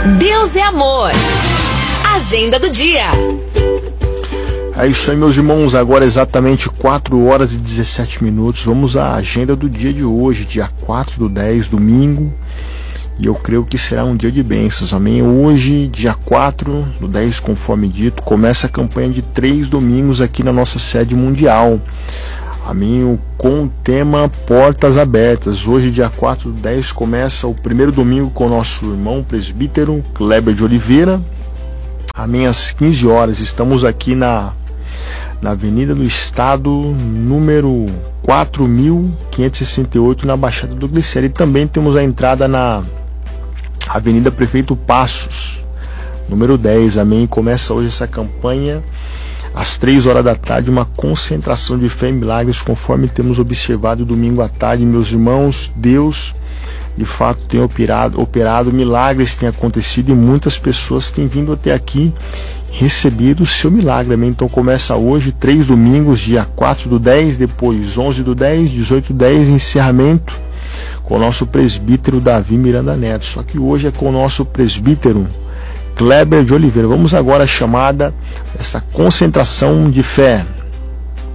Deus é amor. Agenda do dia. É isso aí, meus irmãos, agora exatamente 4 horas e 17 minutos. Vamos à agenda do dia de hoje, dia 4/10, domingo. E eu creio que será um dia de bênçãos, amém? Hoje, dia 4/10, conforme dito, começa a campanha de 3 domingos aqui na nossa sede mundial. Amém? Com o tema Portas Abertas. Hoje, dia 4/10, começa o primeiro domingo com o nosso irmão presbítero Kleber de Oliveira. Amém? Às 15 horas. Estamos aqui na Avenida do Estado, número 4.568, na Baixada do Glicério. E também temos a entrada na Avenida Prefeito Passos, número 10. Amém? Começa hoje essa campanha às 3 horas da tarde, uma concentração de fé e milagres, conforme temos observado domingo à tarde. Meus irmãos, Deus de fato tem operado milagres, tem acontecido, e muitas pessoas têm vindo até aqui receber o seu milagre, amém? Então começa hoje 3 domingos, dia 4/10, depois 11/10, 18/10, encerramento com o nosso presbítero Davi Miranda Neto. Só que hoje é com o nosso presbítero Kleber de Oliveira. Vamos agora à chamada desta concentração de fé.